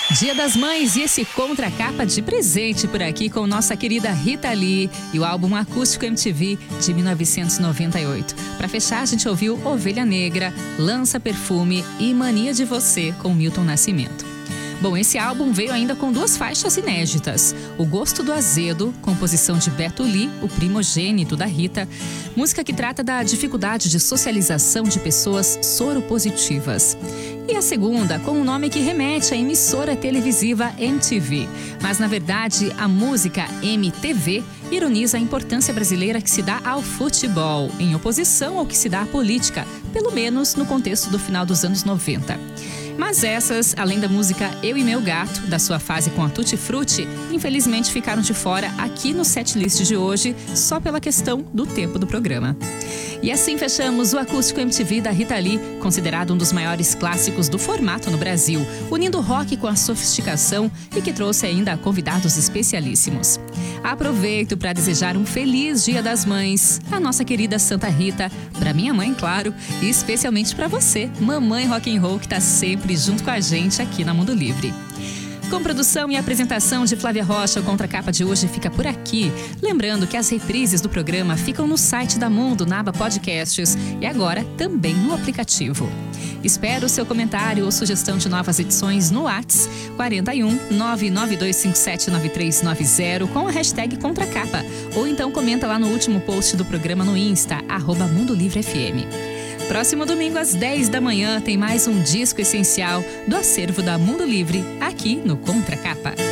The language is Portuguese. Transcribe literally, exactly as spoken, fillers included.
Dia das Mães e esse contracapa de presente por aqui com nossa querida Rita Lee e o álbum Acústico M T V de mil novecentos e noventa e oito. Para fechar, a gente ouviu Ovelha Negra, Lança Perfume e Mania de Você com Milton Nascimento. Bom, esse álbum veio ainda com duas faixas inéditas. O Gosto do Azedo, composição de Beto Lee, o primogênito da Rita, música que trata da dificuldade de socialização de pessoas soropositivas. E a segunda, com um nome que remete à emissora televisiva M T V. Mas, na verdade, a música M T V ironiza a importância brasileira que se dá ao futebol, em oposição ao que se dá à política, pelo menos no contexto do final dos anos noventa. Mas essas, além da música Eu e Meu Gato, da sua fase com a Tutti Frutti, infelizmente ficaram de fora aqui no setlist de hoje, só pela questão do tempo do programa. E assim fechamos o Acústico M T V da Rita Lee, considerado um dos maiores clássicos do formato no Brasil, unindo o rock com a sofisticação e que trouxe ainda convidados especialíssimos. Aproveito para desejar um feliz Dia das Mães à nossa querida Santa Rita, para minha mãe, claro, e especialmente para você, mamãe rock and roll, que está sempre junto com a gente aqui na Mundo Livre. Com produção e apresentação de Flávia Rocha, o Contracapa de hoje fica por aqui. Lembrando que as reprises do programa ficam no site da Mundo, na aba Podcasts, e agora também no aplicativo. Espero o seu comentário ou sugestão de novas edições no WhatsApp quarenta e um, nove nove dois cinco sete nove três nove zero com a hashtag Contracapa, ou então comenta lá no último post do programa no Insta, arroba Mundo Livre F M. Próximo domingo às dez da manhã tem mais um disco essencial do acervo da Mundo Livre aqui no Contracapa.